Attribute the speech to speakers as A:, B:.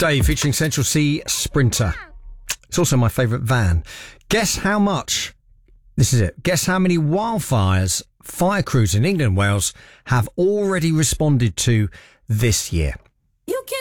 A: Dave featuring Central C Sprinter. It's also my favourite van. Guess how much, this is it, guess how many wildfires fire crews in England and Wales have already responded to this year.
B: You can